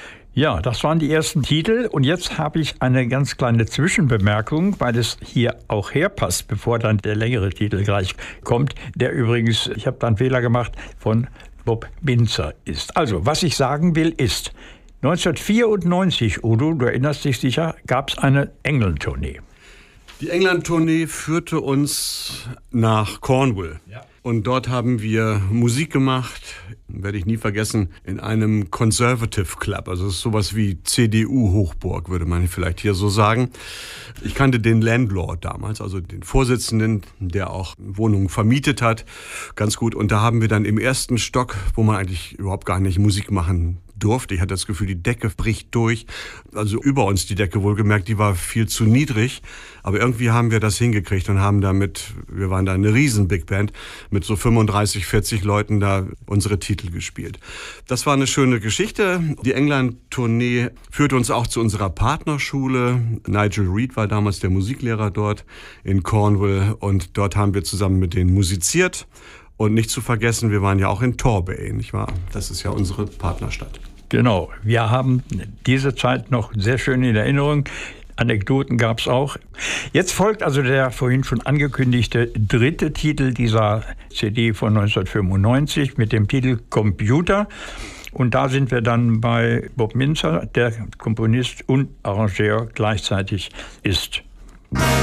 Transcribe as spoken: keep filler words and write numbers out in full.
Ja, das waren die ersten Titel und jetzt habe ich eine ganz kleine Zwischenbemerkung, weil es hier auch herpasst, bevor dann der längere Titel gleich kommt, der übrigens, ich habe da einen Fehler gemacht, von Bob Binzer ist. Also, was ich sagen will ist, neunzehnhundertvierundneunzig, Udo, du erinnerst dich sicher, gab es eine England-Tournee. Die England-Tournee führte uns nach Cornwall. Ja. Und dort haben wir Musik gemacht, werde ich nie vergessen, in einem Conservative Club. Also es ist sowas wie C D U-Hochburg, würde man vielleicht hier so sagen. Ich kannte den Landlord damals, also den Vorsitzenden, der auch Wohnungen vermietet hat, ganz gut. Und da haben wir dann im ersten Stock, wo man eigentlich überhaupt gar nicht Musik machen durfte. Ich hatte das Gefühl, die Decke bricht durch. Also über uns die Decke wohlgemerkt, die war viel zu niedrig. Aber irgendwie haben wir das hingekriegt und haben damit, wir waren da eine riesen Big Band, mit so fünfunddreißig, vierzig Leuten da unsere Titel gespielt. Das war eine schöne Geschichte. Die England-Tournee führte uns auch zu unserer Partnerschule. Nigel Reed war damals der Musiklehrer dort in Cornwall und dort haben wir zusammen mit denen musiziert. Und nicht zu vergessen, wir waren ja auch in Torbay, nicht wahr? Das ist ja unsere Partnerstadt. Genau, wir haben diese Zeit noch sehr schön in Erinnerung. Anekdoten gab es auch. Jetzt folgt also der vorhin schon angekündigte dritte Titel dieser C D von neunzehnhundertfünfundneunzig mit dem Titel Computer. Und da sind wir dann bei Bob Binzer, der Komponist und Arrangeur gleichzeitig ist.